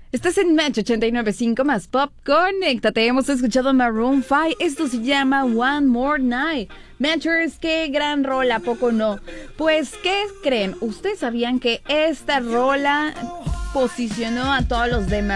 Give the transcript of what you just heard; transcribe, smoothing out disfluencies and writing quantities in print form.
Estás en Match 89.5 más Pop. Conéctate. Hemos escuchado Maroon 5. Esto se llama One More Night. Matchers, qué gran rola, ¿a poco no? Pues, ¿qué creen? ¿Ustedes sabían que esta rola posicionó a todos los demás